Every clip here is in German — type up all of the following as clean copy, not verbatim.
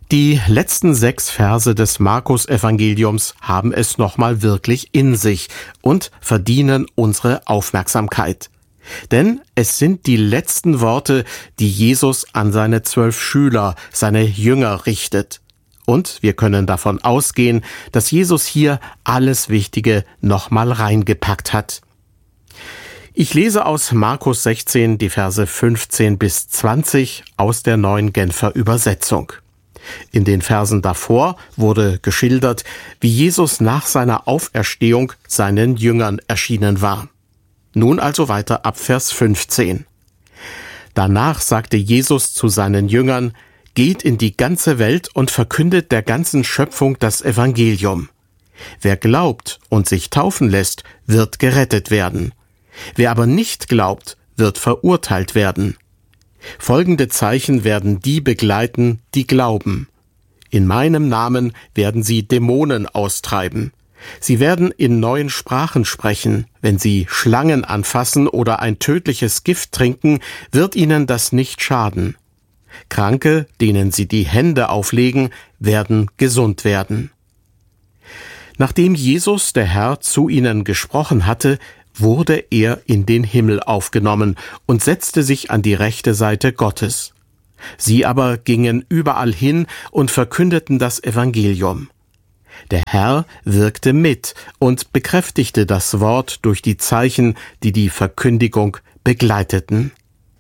Die letzten 6 Verse des Markus-Evangeliums haben es nochmal wirklich in sich und verdienen unsere Aufmerksamkeit. Denn es sind die letzten Worte, die Jesus an seine 12 Schüler, seine Jünger richtet. Und wir können davon ausgehen, dass Jesus hier alles Wichtige nochmal reingepackt hat. Ich lese aus Markus 16 die Verse 15 bis 20 aus der Neuen Genfer Übersetzung. In den Versen davor wurde geschildert, wie Jesus nach seiner Auferstehung seinen Jüngern erschienen war. Nun also weiter ab Vers 15. Danach sagte Jesus zu seinen Jüngern: Geht in die ganze Welt und verkündet der ganzen Schöpfung das Evangelium. Wer glaubt und sich taufen lässt, wird gerettet werden. Wer aber nicht glaubt, wird verurteilt werden. Folgende Zeichen werden die begleiten, die glauben. In meinem Namen werden sie Dämonen austreiben. Sie werden in neuen Sprachen sprechen. Wenn sie Schlangen anfassen oder ein tödliches Gift trinken, wird ihnen das nicht schaden. Kranke, denen sie die Hände auflegen, werden gesund werden. Nachdem Jesus, der Herr, zu ihnen gesprochen hatte, wurde er in den Himmel aufgenommen und setzte sich an die rechte Seite Gottes. Sie aber gingen überall hin und verkündeten das Evangelium. Der Herr wirkte mit und bekräftigte das Wort durch die Zeichen, die die Verkündigung begleiteten.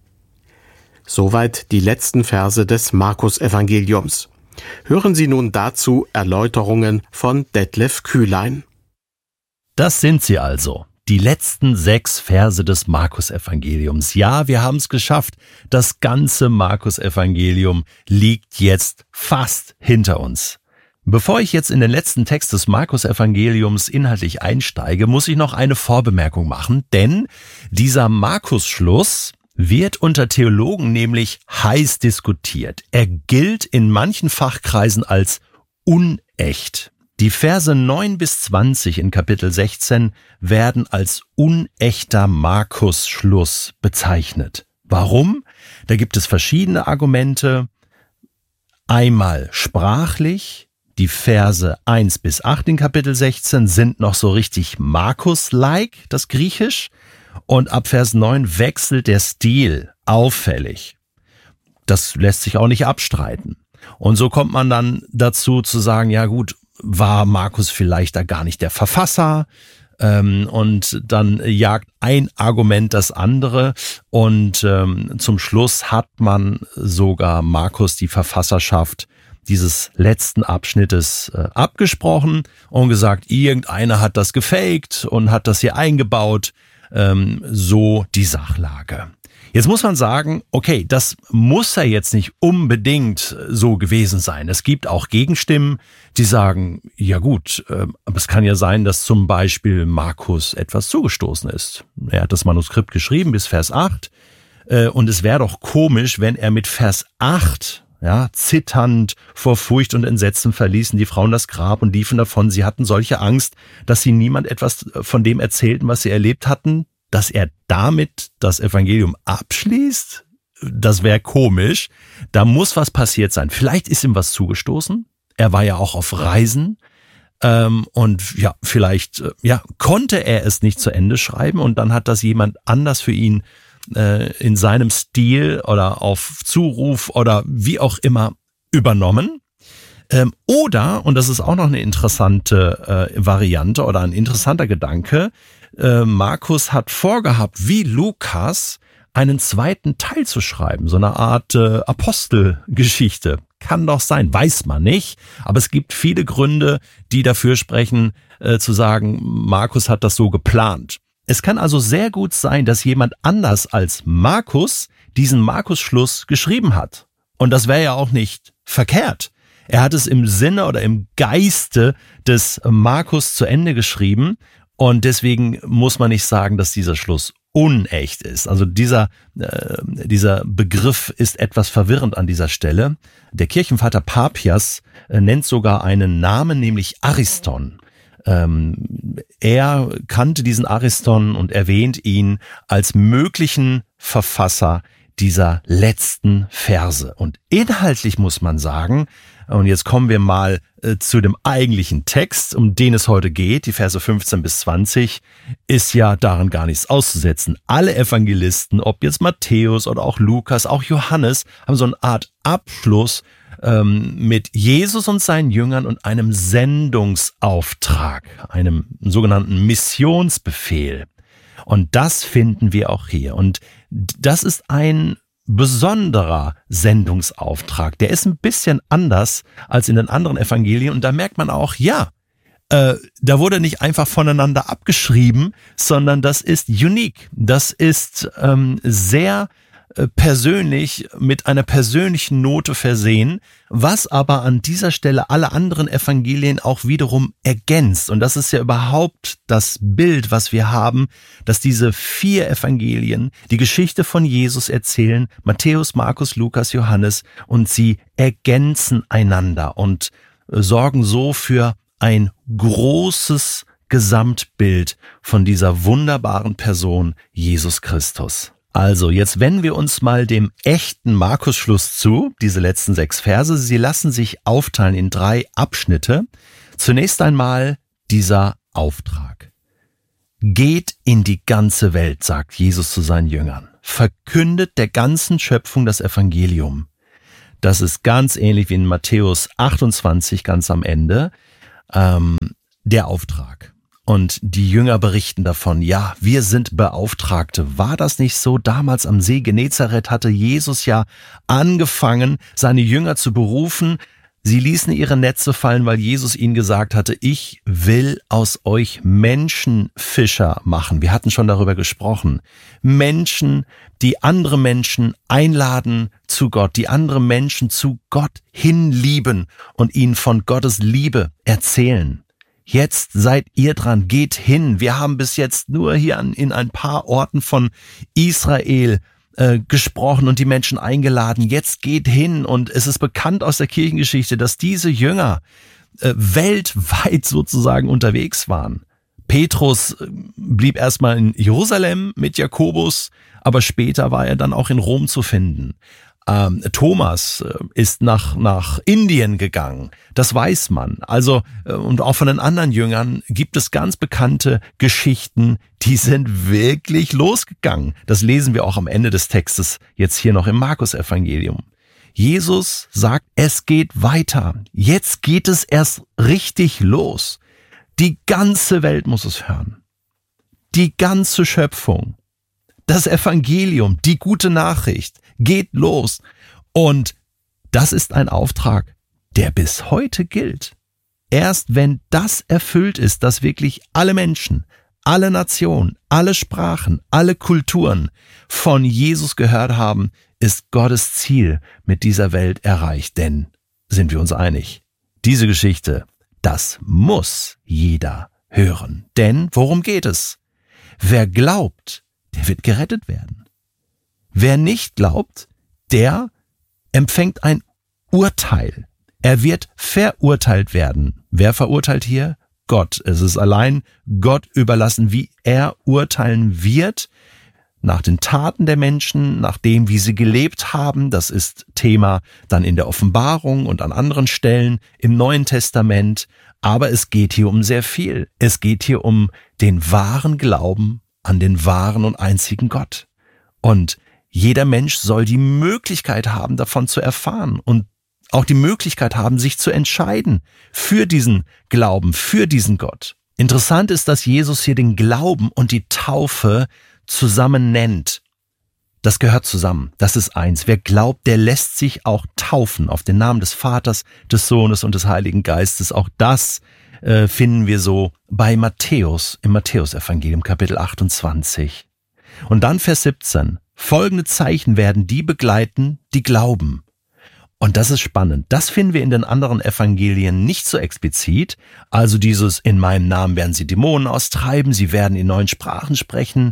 Soweit die letzten Verse des Markus-Evangeliums. Hören Sie nun dazu Erläuterungen von Detlef Kühlein. Das sind sie also. Die letzten 6 Verse des Markus-Evangeliums. Ja, wir haben es geschafft. Das ganze Markus-Evangelium liegt jetzt fast hinter uns. Bevor ich jetzt in den letzten Text des Markus-Evangeliums inhaltlich einsteige, muss ich noch eine Vorbemerkung machen, denn dieser Markus-Schluss wird unter Theologen nämlich heiß diskutiert. Er gilt in manchen Fachkreisen als unecht. Die Verse 9 bis 20 in Kapitel 16 werden als unechter Markus-Schluss bezeichnet. Warum? Da gibt es verschiedene Argumente. Einmal sprachlich. Die Verse 1 bis 8 in Kapitel 16 sind noch so richtig Markus-like, das Griechisch. Und ab Vers 9 wechselt der Stil auffällig. Das lässt sich auch nicht abstreiten. Und so kommt man dann dazu zu sagen, ja gut, war Markus vielleicht da gar nicht der Verfasser? Und dann jagt ein Argument das andere und zum Schluss hat man sogar Markus die Verfasserschaft dieses letzten Abschnittes abgesprochen und gesagt, irgendeiner hat das gefaked und hat das hier eingebaut, so die Sachlage. Jetzt muss man sagen, okay, das muss ja jetzt nicht unbedingt so gewesen sein. Es gibt auch Gegenstimmen, die sagen, ja gut, aber es kann ja sein, dass zum Beispiel Markus etwas zugestoßen ist. Er hat das Manuskript geschrieben bis Vers 8 und es wäre doch komisch, wenn er mit Vers 8, ja, zitternd vor Furcht und Entsetzen verließen die Frauen das Grab und liefen davon. Sie hatten solche Angst, dass sie niemand etwas von dem erzählten, was sie erlebt hatten, dass er damit das Evangelium abschließt. Das wäre komisch. Da muss was passiert sein. Vielleicht ist ihm was zugestoßen. Er war ja auch auf Reisen. Und ja, vielleicht konnte er es nicht zu Ende schreiben und dann hat das jemand anders für ihn in seinem Stil oder auf Zuruf oder wie auch immer übernommen. Oder, und das ist auch noch eine interessante Variante oder ein interessanter Gedanke, Markus hat vorgehabt, wie Lukas einen zweiten Teil zu schreiben, so eine Art Apostelgeschichte. Kann doch sein, weiß man nicht, aber es gibt viele Gründe, die dafür sprechen, zu sagen, Markus hat das so geplant. Es kann also sehr gut sein, dass jemand anders als Markus diesen Markus-Schluss geschrieben hat. Und das wäre ja auch nicht verkehrt. Er hat es im Sinne oder im Geiste des Markus zu Ende geschrieben und deswegen muss man nicht sagen, dass dieser Schluss unecht ist. Also dieser Begriff ist etwas verwirrend an dieser Stelle. Der Kirchenvater Papias nennt sogar einen Namen, nämlich Ariston. Er kannte diesen Ariston und erwähnt ihn als möglichen Verfasser dieser letzten Verse. Und inhaltlich muss man sagen, Und jetzt kommen wir mal zu dem eigentlichen Text, um den es heute geht. Die Verse 15 bis 20 ist ja daran gar nichts auszusetzen. Alle Evangelisten, ob jetzt Matthäus oder auch Lukas, auch Johannes, haben so eine Art Abschluss mit Jesus und seinen Jüngern und einem Sendungsauftrag, einem sogenannten Missionsbefehl. Und das finden wir auch hier. Und das ist ein besonderer Sendungsauftrag. Der ist ein bisschen anders als in den anderen Evangelien. Und da merkt man auch, da wurde nicht einfach voneinander abgeschrieben, sondern das ist unique. Das ist sehr persönlich, mit einer persönlichen Note versehen, was aber an dieser Stelle alle anderen Evangelien auch wiederum ergänzt. Und das ist ja überhaupt das Bild, was wir haben, dass diese 4 Evangelien die Geschichte von Jesus erzählen, Matthäus, Markus, Lukas, Johannes, und sie ergänzen einander und sorgen so für ein großes Gesamtbild von dieser wunderbaren Person Jesus Christus. Also, jetzt wenden wir uns mal dem echten Markus-Schluss zu, diese letzten 6 Verse. Sie lassen sich aufteilen in 3 Abschnitte. Zunächst einmal dieser Auftrag. Geht in die ganze Welt, sagt Jesus zu seinen Jüngern. Verkündet der ganzen Schöpfung das Evangelium. Das ist ganz ähnlich wie in Matthäus 28 ganz am Ende, der Auftrag. Und die Jünger berichten davon, ja, wir sind Beauftragte. War das nicht so? Damals am See Genezareth hatte Jesus ja angefangen, seine Jünger zu berufen. Sie ließen ihre Netze fallen, weil Jesus ihnen gesagt hatte, ich will aus euch Menschenfischer machen. Wir hatten schon darüber gesprochen. Menschen, die andere Menschen einladen zu Gott, die andere Menschen zu Gott hinlieben und ihnen von Gottes Liebe erzählen. Jetzt seid ihr dran, geht hin. Wir haben bis jetzt nur hier in ein paar Orten von Israel gesprochen und die Menschen eingeladen. Jetzt geht hin, und es ist bekannt aus der Kirchengeschichte, dass diese Jünger weltweit sozusagen unterwegs waren. Petrus blieb erstmal in Jerusalem mit Jakobus, aber später war er dann auch in Rom zu finden. Thomas ist nach Indien gegangen, das weiß man. Also, und auch von den anderen Jüngern gibt es ganz bekannte Geschichten, die sind wirklich losgegangen. Das lesen wir auch am Ende des Textes jetzt hier noch im Markus-Evangelium. Jesus sagt, es geht weiter. Jetzt geht es erst richtig los. Die ganze Welt muss es hören. Die ganze Schöpfung. Das Evangelium, die gute Nachricht, geht los. Und das ist ein Auftrag, der bis heute gilt. Erst wenn das erfüllt ist, dass wirklich alle Menschen, alle Nationen, alle Sprachen, alle Kulturen von Jesus gehört haben, ist Gottes Ziel mit dieser Welt erreicht. Denn, sind wir uns einig, diese Geschichte, das muss jeder hören. Denn worum geht es? Wer glaubt, der wird gerettet werden. Wer nicht glaubt, der empfängt ein Urteil. Er wird verurteilt werden. Wer verurteilt hier? Gott. Es ist allein Gott überlassen, wie er urteilen wird, nach den Taten der Menschen, nach dem, wie sie gelebt haben. Das ist Thema dann in der Offenbarung und an anderen Stellen im Neuen Testament. Aber es geht hier um sehr viel. Es geht hier um den wahren Glauben an den wahren und einzigen Gott. Und jeder Mensch soll die Möglichkeit haben, davon zu erfahren und auch die Möglichkeit haben, sich zu entscheiden für diesen Glauben, für diesen Gott. Interessant ist, dass Jesus hier den Glauben und die Taufe zusammen nennt. Das gehört zusammen. Das ist eins. Wer glaubt, der lässt sich auch taufen auf den Namen des Vaters, des Sohnes und des Heiligen Geistes. Auch das finden wir so bei Matthäus, im Matthäusevangelium, Kapitel 28. Und dann Vers 17. Folgende Zeichen werden die begleiten, die glauben. Und das ist spannend. Das finden wir in den anderen Evangelien nicht so explizit. Also dieses, in meinem Namen werden sie Dämonen austreiben, sie werden in neuen Sprachen sprechen,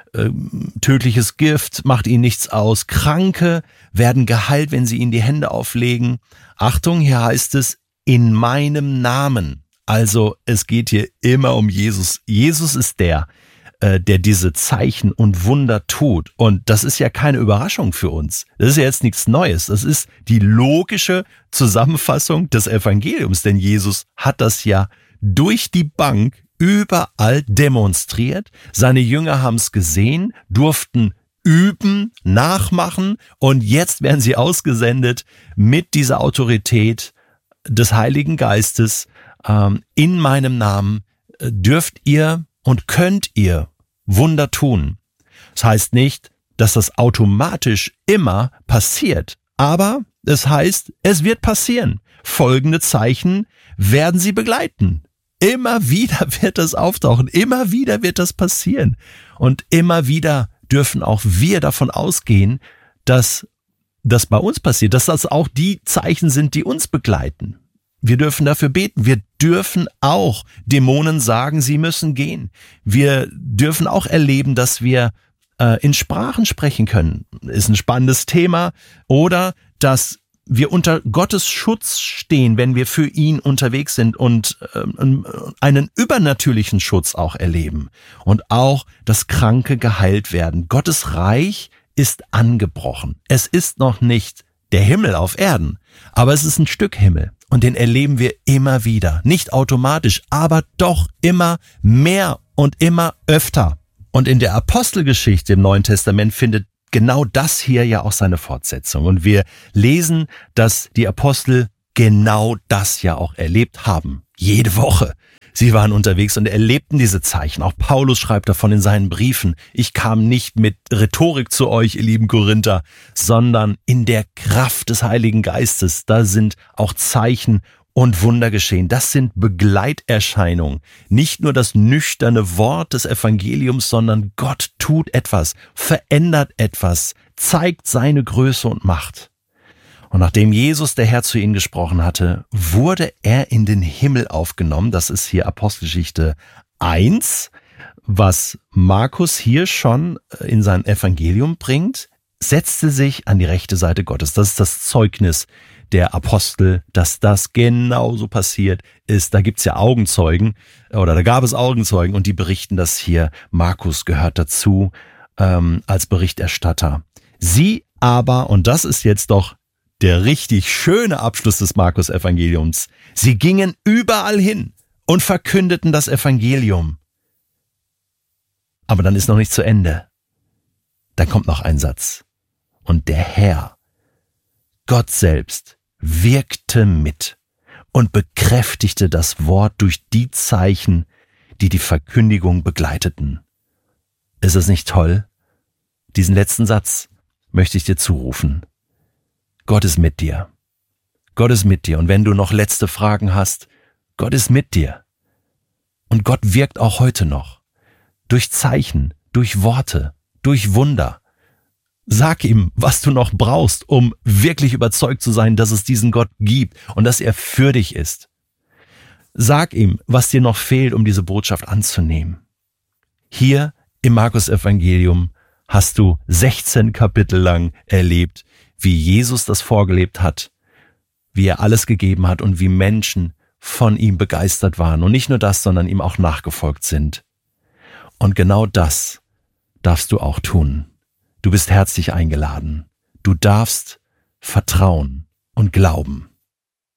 tödliches Gift macht ihnen nichts aus, Kranke werden geheilt, wenn sie ihnen die Hände auflegen. Achtung, hier heißt es, in meinem Namen. Also es geht hier immer um Jesus. Jesus ist der, der diese Zeichen und Wunder tut. Und das ist ja keine Überraschung für uns. Das ist ja jetzt nichts Neues. Das ist die logische Zusammenfassung des Evangeliums, denn Jesus hat das ja durch die Bank überall demonstriert. Seine Jünger haben es gesehen, durften üben, nachmachen und jetzt werden sie ausgesendet mit dieser Autorität des Heiligen Geistes. In meinem Namen dürft ihr und könnt ihr Wunder tun. Das heißt nicht, dass das automatisch immer passiert, aber es heißt, es wird passieren. Folgende Zeichen werden sie begleiten. Immer wieder wird das auftauchen, immer wieder wird das passieren und immer wieder dürfen auch wir davon ausgehen, dass das bei uns passiert, dass das auch die Zeichen sind, die uns begleiten. Wir dürfen dafür beten. Wir dürfen auch Dämonen sagen, sie müssen gehen. Wir dürfen auch erleben, dass wir in Sprachen sprechen können. Ist ein spannendes Thema. Oder dass wir unter Gottes Schutz stehen, wenn wir für ihn unterwegs sind und einen übernatürlichen Schutz auch erleben. Und auch, dass Kranke geheilt werden. Gottes Reich ist angebrochen. Es ist noch nicht der Himmel auf Erden, aber es ist ein Stück Himmel. Und den erleben wir immer wieder. Nicht automatisch, aber doch immer mehr und immer öfter. Und in der Apostelgeschichte im Neuen Testament findet genau das hier ja auch seine Fortsetzung. Und wir lesen, dass die Apostel genau das ja auch erlebt haben. Jede Woche. Sie waren unterwegs und erlebten diese Zeichen. Auch Paulus schreibt davon in seinen Briefen. Ich kam nicht mit Rhetorik zu euch, ihr lieben Korinther, sondern in der Kraft des Heiligen Geistes. Da sind auch Zeichen und Wunder geschehen. Das sind Begleiterscheinungen. Nicht nur das nüchterne Wort des Evangeliums, sondern Gott tut etwas, verändert etwas, zeigt seine Größe und Macht. Und nachdem Jesus, der Herr, zu ihnen gesprochen hatte, wurde er in den Himmel aufgenommen. Das ist hier Apostelgeschichte 1, was Markus hier schon in sein Evangelium bringt, setzte sich an die rechte Seite Gottes. Das ist das Zeugnis der Apostel, dass das genauso passiert ist. Da gibt's ja Augenzeugen oder da gab es Augenzeugen und die berichten das hier. Markus gehört dazu als Berichterstatter. Sie aber, und das ist jetzt doch der richtig schöne Abschluss des Markus-Evangeliums. Sie gingen überall hin und verkündeten das Evangelium. Aber dann ist noch nicht zu Ende. Dann kommt noch ein Satz. Und der Herr, Gott selbst, wirkte mit und bekräftigte das Wort durch die Zeichen, die die Verkündigung begleiteten. Ist es nicht toll? Diesen letzten Satz möchte ich dir zurufen. Gott ist mit dir. Gott ist mit dir. Und wenn du noch letzte Fragen hast, Gott ist mit dir. Und Gott wirkt auch heute noch. Durch Zeichen, durch Worte, durch Wunder. Sag ihm, was du noch brauchst, um wirklich überzeugt zu sein, dass es diesen Gott gibt und dass er für dich ist. Sag ihm, was dir noch fehlt, um diese Botschaft anzunehmen. Hier im Markus-Evangelium hast du 16 Kapitel lang erlebt, wie Jesus das vorgelebt hat, wie er alles gegeben hat und wie Menschen von ihm begeistert waren. Und nicht nur das, sondern ihm auch nachgefolgt sind. Und genau das darfst du auch tun. Du bist herzlich eingeladen. Du darfst vertrauen und glauben.